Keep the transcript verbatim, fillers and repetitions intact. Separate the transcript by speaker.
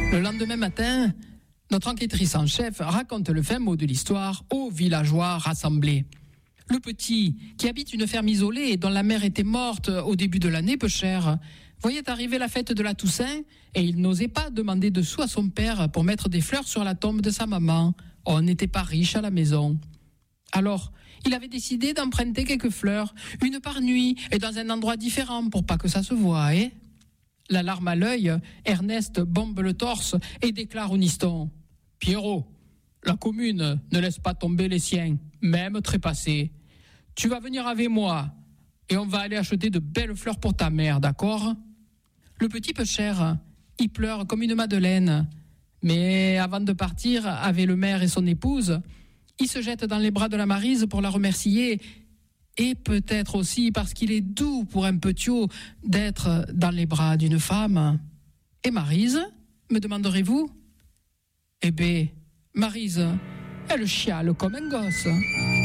Speaker 1: Le lendemain matin, notre enquêtrice en chef raconte le fin mot de l'histoire aux villageois rassemblés. Le petit, qui habite une ferme isolée et dont la mère était morte au début de l'année peu chère, voyait arriver la fête de la Toussaint et il n'osait pas demander de sous à son père pour mettre des fleurs sur la tombe de sa maman. On n'était pas riche à la maison. Alors, il avait décidé d'emprunter quelques fleurs, une par nuit et dans un endroit différent pour pas que ça se voie, hein. La larme à l'œil, Ernest bombe le torse et déclare au Niston « Pierrot, la commune ne laisse pas tomber les siens, même trépassés. Tu vas venir avec moi et on va aller acheter de belles fleurs pour ta mère, d'accord ?» Le petit peu cher, il pleure comme une madeleine. Mais avant de partir avec le maire et son épouse, il se jette dans les bras de la Maryse pour la remercier. Et peut-être aussi parce qu'il est doux pour un petiot d'être dans les bras d'une femme. Et Maryse, me demanderez-vous ? Eh bien, Maryse, elle chiale comme un gosse.